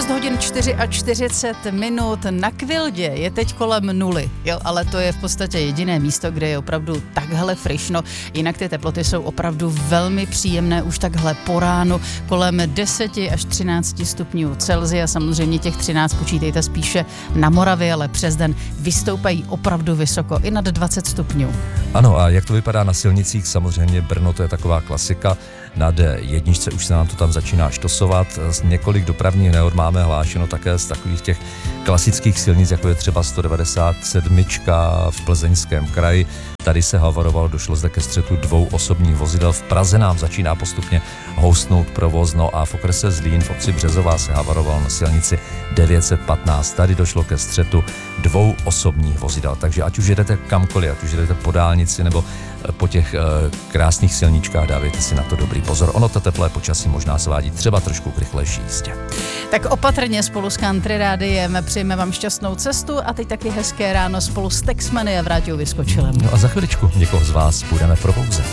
6 hodin 44 minut na Kvildě je teď kolem 0, jo, ale to je v podstatě jediné místo, kde je opravdu takhle frišno, jinak ty teploty jsou opravdu velmi příjemné už takhle po ránu, kolem 10 až 13 stupňů Celsia, samozřejmě těch 13 počítejte spíše na Moravě, ale přes den vystoupají opravdu vysoko, i nad 20 stupňů. Ano, a jak to vypadá na silnicích, samozřejmě Brno, to je taková klasika, na D1 už se nám to tam začíná štosovat, několik dopravních nehod máme hlášeno také z takových těch klasických silnic, jako je třeba 197 v Plzeňském kraji. Tady se havarovalo, došlo zde ke střetu 2 osobních vozidel. V Praze nám začíná postupně houstnout provoz, no a v okrese Zlín v obci Březová se havarovalo na silnici 915. Tady došlo ke střetu 2 osobních vozidel. Takže ať už jedete kamkoliv, ať už jedete po dálnici nebo po těch krásných silničkách, dávejte si na to dobrý pozor. Ono to teplé počasí možná svádí třeba trošku k rychlejší jízdě. Tak opatrně spolu s Country Rádiem přejeme vám šťastnou cestu a teď taky hezké ráno spolu s Texmany a Vráťou Vyskočilem. No a za chviličku někoho z vás budeme probouzet.